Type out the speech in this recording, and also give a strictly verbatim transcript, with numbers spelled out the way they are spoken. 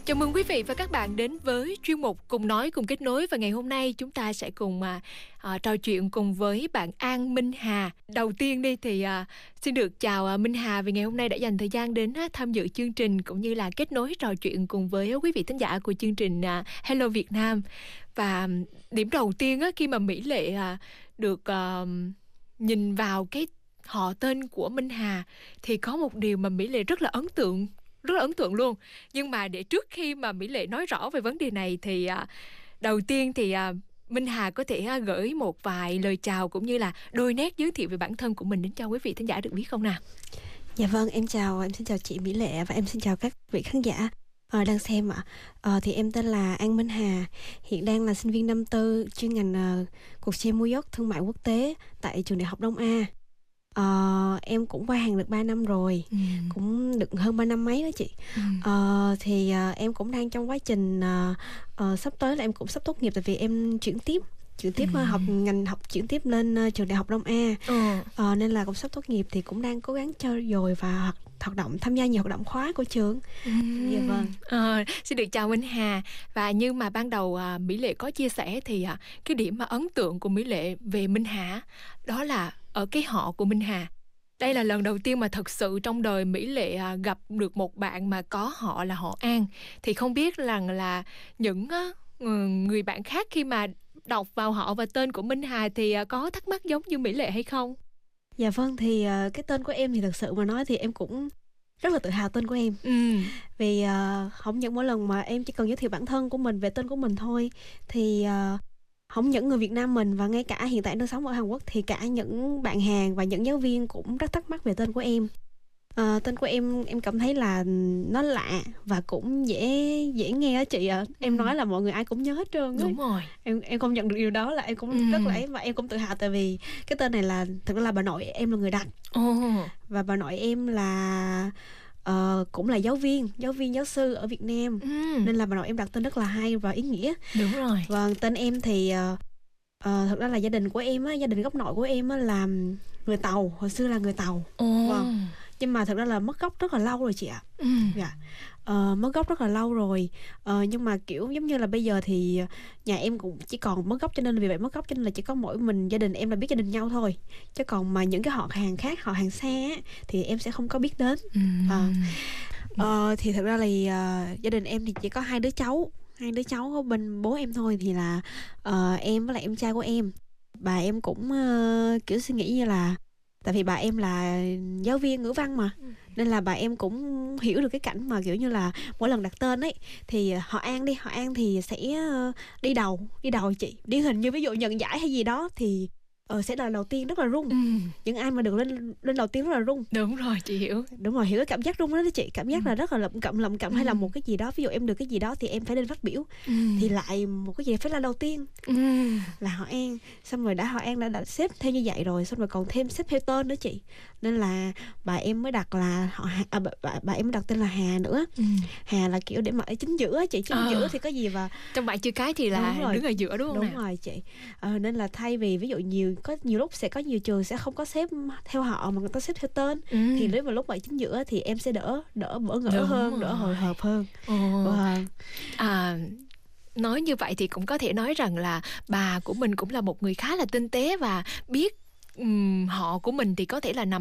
Chào mừng quý vị và các bạn đến với chuyên mục Cùng Nói Cùng Kết Nối. Và ngày hôm nay chúng ta sẽ cùng à, à, trò chuyện cùng với bạn An Minh Hà. Đầu tiên đi thì à, xin được chào à, Minh Hà vì ngày hôm nay đã dành thời gian đến à, tham dự chương trình cũng như là kết nối trò chuyện cùng với quý vị thính giả của chương trình à, Hello Việt Nam. Và điểm đầu tiên á, khi mà Mỹ Lệ à, được à, nhìn vào cái họ tên của Minh Hà thì có một điều mà Mỹ Lệ rất là ấn tượng. Rất là ấn tượng luôn. Nhưng mà để trước khi mà Mỹ Lệ nói rõ về vấn đề này thì à, đầu tiên thì à, Minh Hà có thể à, gửi một vài lời chào cũng như là đôi nét giới thiệu về bản thân của mình đến cho quý vị thính giả được biết không nào? Dạ vâng, em chào, em xin chào chị Mỹ Lệ và em xin chào các vị khán giả uh, đang xem ạ. Uh, thì em tên là An Minh Hà, hiện đang là sinh viên năm tư chuyên ngành uh, cuộc chiến mua dốc thương mại quốc tế tại trường Đại học Đông A. Uh, em cũng qua hàng được ba năm rồi, ừ. cũng được hơn ba năm mấy đó chị. ừ. uh, Thì uh, em cũng đang trong quá trình uh, uh, sắp tới là em cũng sắp tốt nghiệp, tại vì em chuyển tiếp chuyển tiếp ừ. học ngành học chuyển tiếp lên uh, trường Đại học Đông A. ừ. uh, Nên là cũng sắp tốt nghiệp thì cũng đang cố gắng trau dồi và hoạt, hoạt động tham gia nhiều hoạt động khóa của trường. ừ. Dạ vâng. À, xin được chào Minh Hà. Và như mà ban đầu uh, Mỹ Lệ có chia sẻ thì uh, cái điểm mà ấn tượng của Mỹ Lệ về Minh Hà đó là ở cái họ của Minh Hà. Đây là lần đầu tiên mà thật sự trong đời Mỹ Lệ à, gặp được một bạn mà có họ là họ An. Thì không biết rằng là những á, người bạn khác khi mà đọc vào họ và tên của Minh Hà thì à, có thắc mắc giống như Mỹ Lệ hay không? Dạ vâng, thì uh, cái tên của em thì thật sự mà nói thì em cũng rất là tự hào tên của em. ừ. Vì uh, không những mỗi lần mà em chỉ cần giới thiệu bản thân của mình về tên của mình thôi thì uh, không những người Việt Nam mình và ngay cả hiện tại đang sống ở Hàn Quốc thì cả những bạn Hàn và những giáo viên cũng rất thắc mắc về tên của em. À, tên của em em cảm thấy là nó lạ và cũng dễ dễ nghe á chị ạ. À. Em ừ. nói là mọi người ai cũng nhớ hết trơn. Đúng rồi. Em em công nhận được điều đó là em cũng ừ. rất là ấy, và em cũng tự hào tại vì cái tên này là thực ra là bà nội em là người đặt. oh. Và bà nội em là Uh, cũng là giáo viên, giáo viên giáo sư ở Việt Nam. ừ. Nên là bà nội em đặt tên rất là hay và ý nghĩa. Đúng rồi. Và tên em thì uh, uh, thực ra là gia đình của em á, gia đình gốc nội của em á là người Tàu, hồi xưa là người Tàu. oh. Vâng. Nhưng mà thực ra là mất gốc rất là lâu rồi chị ạ. ừ. Dạ. Uh, mất gốc rất là lâu rồi. uh, Nhưng mà kiểu giống như là bây giờ thì nhà em cũng chỉ còn mất gốc, cho nên vì vậy mất gốc cho nên là chỉ có mỗi mình gia đình em là biết gia đình nhau thôi. Chứ còn mà những cái họ hàng khác, họ hàng xa á, thì em sẽ không có biết đến. ừ. uh, uh, Thì thật ra là uh, gia đình em thì chỉ có hai đứa cháu Hai đứa cháu bên bố em thôi. Thì là uh, em với lại em trai của em. Bà em cũng uh, kiểu suy nghĩ như là tại vì bà em là giáo viên ngữ văn mà, ừ. nên là bà em cũng hiểu được cái cảnh mà kiểu như là mỗi lần đặt tên ấy thì họ An đi, họ An thì sẽ đi đầu, đi đầu chị. Điển hình như ví dụ nhận giải hay gì đó thì Ờ, sẽ là đầu tiên rất là rung. ừ. Những ai mà được lên lên đầu tiên rất là rung. Đúng rồi, chị hiểu. Đúng rồi, hiểu cái cảm giác rung đó đó chị. Cảm giác ừ. là rất là lậm cậm lậm cậm ừ. hay là một cái gì đó. Ví dụ em được cái gì đó thì em phải lên phát biểu. ừ. Thì lại một cái gì phải là đầu tiên. ừ. Là họ An. Xong rồi đã họ An đã, đã xếp theo như vậy rồi. Xong rồi còn thêm xếp theo tên nữa chị. Nên là bà em mới đặt là họ à, bà, bà, bà em mới đặt tên là Hà nữa. ừ. Hà là kiểu để mà ở chính giữa chị. Chính à. giữa thì có gì và trong bảng chữ cái thì là đứng ở giữa đúng không? Đúng nào? rồi chị. ờ, Nên là thay vì ví dụ nhiều có nhiều lúc sẽ có nhiều trường sẽ không có xếp theo họ mà người ta xếp theo tên. ừ. Thì nếu mà lúc ở chính giữa thì em sẽ đỡ đỡ bỡ ngỡ Đúng hơn rồi. Đỡ hồi hộp hơn. và... à, nói như vậy thì cũng có thể nói rằng là bà của mình cũng là một người khá là tinh tế và biết um, họ của mình thì có thể là nằm